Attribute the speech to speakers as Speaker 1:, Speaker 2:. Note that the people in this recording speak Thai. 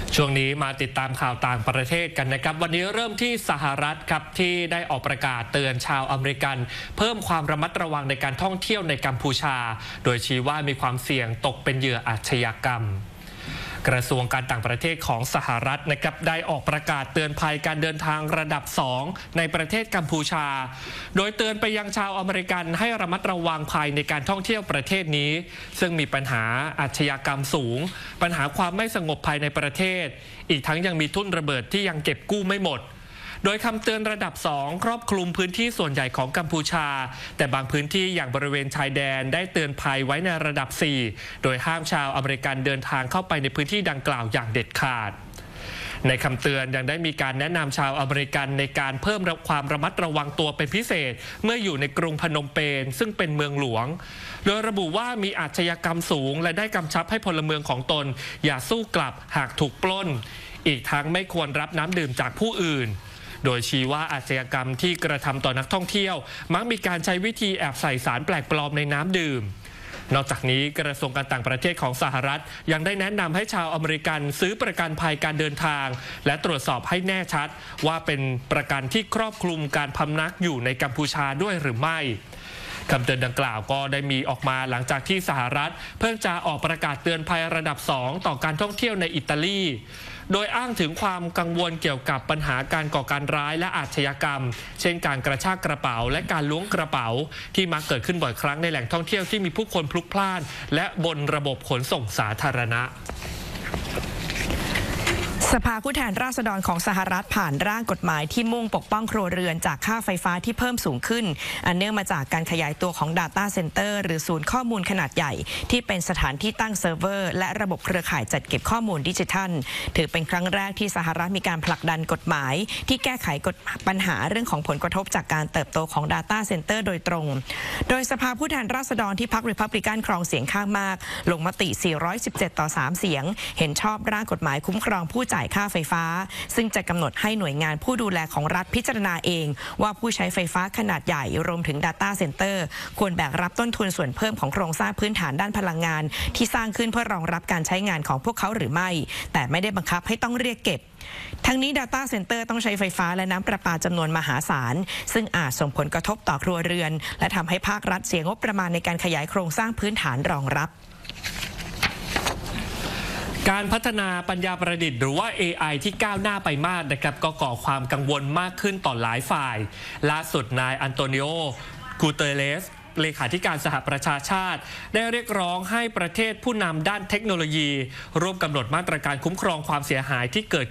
Speaker 1: ช่วงนี้มาติดตามข่าวต่างประเทศกันนะครับวันนี้เริ่มที่สหรัฐครับที่ได้ออกประกาศเตือนชาวอเมริกันเพิ่มความระมัดระวังในการท่องเที่ยวในกัมพูชาโดยชี้ว่ามีความเสี่ยงตกเป็นเหยื่ออาชญากรรมกระทรวงการต่างประเทศของสหรัฐนะครับได้ออกประกาศเตือนภัยการเดินทางระดับ 2 ในประเทศกัมพูชาโดยเตือนไปยังชาวอเมริกันให้ระมัดระวังภัยในการท่องเที่ยวประเทศนี้ซึ่งมีปัญหาอาชญากรรมสูงปัญหาความไม่สงบภายในประเทศอีกทั้งยังมีทุ่นระเบิดที่ยังเก็บกู้ไม่หมดโดยคำเตือนระดับ 2 ครอบคลุมพื้นที่ส่วนใหญ่ของกัมพูชาแต่บางพื้นที่อย่างบริเวณชายแดนได้เตือนภัยไว้ในระดับ 4 โดยห้ามชาวอเมริกันเดินทางเข้าไปในพื้นที่ดังกล่าวอย่างเด็ดขาดในคำเตือนยังได้มีการแนะนำชาวอเมริกันในการเพิ่มความระมัดระวังตัวเป็นพิเศษเมื่ออยู่ในกรุงพนมเปญซึ่งเป็นเมืองหลวงโดยระบุว่ามีอาชญากรรมสูงและได้กำชับให้พลเมืองของตนอย่าสู้กลับหากถูกปล้นอีกทั้งไม่ควรรับน้ำดื่มจากผู้อื่นโดยชี้ว่าอาชญากรรมที่กระทำต่อนักท่องเที่ยวมักมีการใช้วิธีแอบใส่สารแปลกปลอมในน้ำดื่มนอกจากนี้กระทรวงการต่างประเทศของสหรัฐยังได้แนะนำให้ชาวอเมริกันซื้อประกันภัยการเดินทางและตรวจสอบให้แน่ชัดว่าเป็นประกันที่ครอบคลุมการพำนักอยู่ในกัมพูชาด้วยหรือไม่คำเตือนดังกล่าวก็ได้มีออกมาหลังจากที่สหรัฐเพิ่งจะออกประกาศเตือนภัยระดับ 2 ต่อการท่องเที่ยวในอิตาลีโดยอ้างถึงความกังวลเกี่ยวกับปัญหาการก่อการร้ายและอาชญากรรมเช่นการกระชากกระเป๋าและการล้วงกระเป๋าที่มักเกิดขึ้นบ่อยครั้งในแหล่งท่องเที่ยวที่มีผู้คนพลุกพล่านและบนระบบขนส่งสาธารณะ
Speaker 2: สภาผู้แทนราษฎรของสหรัฐผ่านร่างกฎหมายที่มุ่งปกป้องครัวเรือนจากค่าไฟฟ้าที่เพิ่มสูงขึ้นอันเนื่องมาจากการขยายตัวของ Data Center หรือศูนย์ข้อมูลขนาดใหญ่ที่เป็นสถานที่ตั้งเซิร์ฟเวอร์และระบบเครือข่ายจัดเก็บข้อมูลดิจิทัลถือเป็นครั้งแรกที่สหรัฐมีการผลักดันกฎหมายที่แก้ไขปัญหาเรื่องของผลกระทบจากการเติบโตของ Data Center โดยตรงโดยสภาผู้แทนราษฎรที่พรรครีพับลิกันครองเสียงข้างมากลงมติ417 ต่อ 3 เสียงเห็นชอบร่างกฎหมายคุ้มครองผู้จ่ายค่าไฟฟ้าซึ่งจะกำหนดให้หน่วยงานผู้ดูแลของรัฐพิจารณาเองว่าผู้ใช้ไฟฟ้าขนาดใหญ่รวมถึง Data Center ควรแบกรับต้นทุนส่วนเพิ่มของโครงสร้างพื้นฐานด้านพลังงานที่สร้างขึ้นเพื่อรองรับการใช้งานของพวกเขาหรือไม่แต่ไม่ได้บังคับให้ต้องเรียกเก็บทั้งนี้ Data Center ต้องใช้ไฟฟ้าและน้ำประปาจำนวนมหาศาลซึ่งอาจส่งผลกระทบต่อครัวเรือนและทำให้ภาครัฐเสียงบประมาณในการขยายโครงสร้างพื้นฐานรองรับ
Speaker 1: การพัฒนาปัญญาประดิษฐ์หรือว่า AI ที่ก้าวหน้าไปมากนะครับก็ก่อความกังวลมากขึ้นต่อหลายฝ่ายล่าสุดนายอันโตนิโอ กูเตเรสเลขาธิการสหประชาชาติได้เรียกร้องให้ประเทศผู้นำด้านเทคโนโลยีร่วมกำหนดมาตรการคุ้มครองความเสียหายที่เกิด